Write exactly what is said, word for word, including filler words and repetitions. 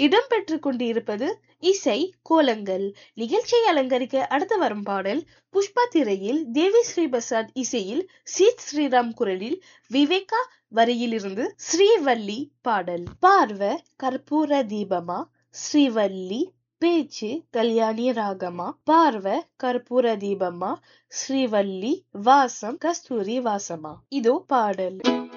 இடம்பெற்றுக் கொண்டிருப்பது இசை கோலங்கள். நிகழ்ச்சியை அலங்கரிக்க அடுத்து வரும் பாடல் புஷ்பா திரையில் தேவி ஸ்ரீ பிரசாத் இசையில் சீத் ஸ்ரீராம் குரலில் விவேகா வரியிலிருந்து ஸ்ரீவள்ளி பாடல். பார்வ கற்பூர தீபமா ஸ்ரீவள்ளி பேச்சு கல்யாணி ராகமா பார்வ கற்பூர தீபமா ஸ்ரீவள்ளி வாசம் கஸ்தூரி வாசமா. இதோ பாடல்.